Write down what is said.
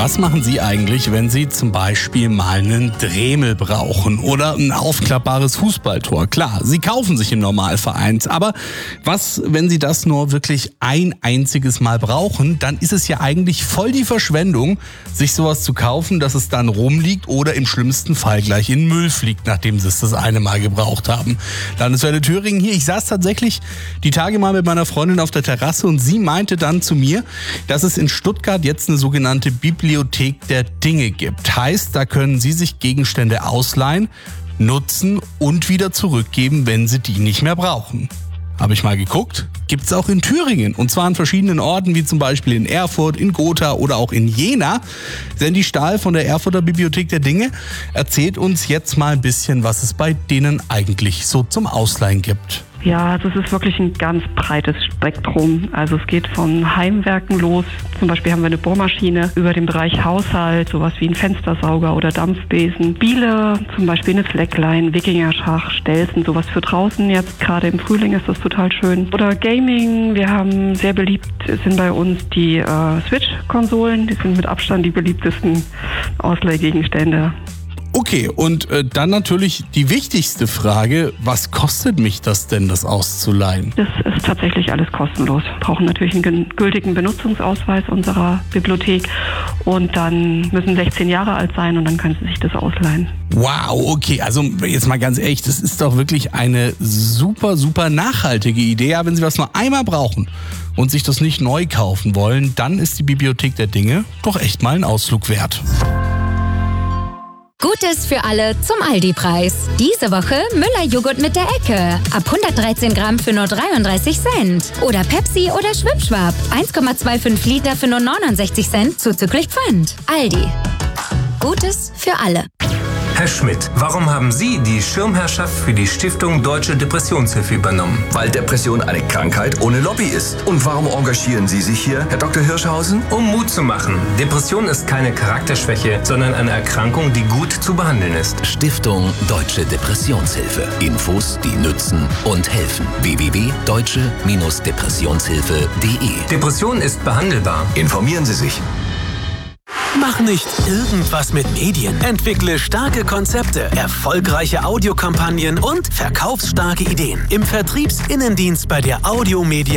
Was machen Sie eigentlich, wenn Sie zum Beispiel mal einen Dremel brauchen oder ein aufklappbares Fußballtor? Klar, Sie kaufen sich im Normalfall eins, aber was, wenn Sie das nur wirklich ein einziges Mal brauchen? Dann ist es ja eigentlich voll die Verschwendung, sich sowas zu kaufen, dass es dann rumliegt oder im schlimmsten Fall gleich in den Müll fliegt, nachdem Sie es das eine Mal gebraucht haben. Landeswelle Thüringen hier. Ich saß tatsächlich die Tage mal mit meiner Freundin auf der Terrasse und sie meinte dann zu mir, dass es in Stuttgart jetzt eine sogenannte Bibliothek der Dinge gibt. Heißt, da können Sie sich Gegenstände ausleihen, nutzen und wieder zurückgeben, wenn Sie die nicht mehr brauchen. Habe ich mal geguckt, gibt's auch in Thüringen und zwar an verschiedenen Orten, wie zum Beispiel in Erfurt, in Gotha oder auch in Jena. Sandy Stahl von der Erfurter Bibliothek der Dinge erzählt uns jetzt mal ein bisschen, was es bei denen eigentlich so zum Ausleihen gibt. Ja, das ist wirklich ein ganz breites Spektrum. Also es geht von Heimwerken los. Zum Beispiel haben wir eine Bohrmaschine, über den Bereich Haushalt, sowas wie ein Fenstersauger oder Dampfbesen. Biele, zum Beispiel eine Slackline, Wikingerschach, Stelzen, sowas für draußen. Jetzt gerade im Frühling ist das total schön. Oder Gaming, wir haben sehr beliebt, sind bei uns die Switch-Konsolen. Die sind mit Abstand die beliebtesten Ausleihgegenstände. Okay, und dann natürlich die wichtigste Frage, was kostet mich das denn, das auszuleihen? Das ist tatsächlich alles kostenlos. Wir brauchen natürlich einen gültigen Benutzungsausweis unserer Bibliothek und dann müssen 16 Jahre alt sein und dann können Sie sich das ausleihen. Wow, okay, also jetzt mal ganz ehrlich, das ist doch wirklich eine super, super nachhaltige Idee. Ja, wenn Sie was nur einmal brauchen und sich das nicht neu kaufen wollen, dann ist die Bibliothek der Dinge doch echt mal ein Ausflug wert. Gutes für alle zum Aldi-Preis. Diese Woche Müller-Joghurt mit der Ecke. Ab 113 Gramm für nur 33 Cent. Oder Pepsi oder Schwipschwap. 1,25 Liter für nur 69 Cent zuzüglich Pfand. Aldi. Gutes für alle. Herr Schmidt, warum haben Sie die Schirmherrschaft für die Stiftung Deutsche Depressionshilfe übernommen? Weil Depression eine Krankheit ohne Lobby ist. Und warum engagieren Sie sich hier, Herr Dr. Hirschhausen? Um Mut zu machen. Depression ist keine Charakterschwäche, sondern eine Erkrankung, die gut zu behandeln ist. Stiftung Deutsche Depressionshilfe. Infos, die nützen und helfen. www.deutsche-depressionshilfe.de. Depression ist behandelbar. Informieren Sie sich. Mach nicht irgendwas mit Medien. Entwickle starke Konzepte, erfolgreiche Audiokampagnen und verkaufsstarke Ideen. Im Vertriebsinnendienst bei der Audiomedia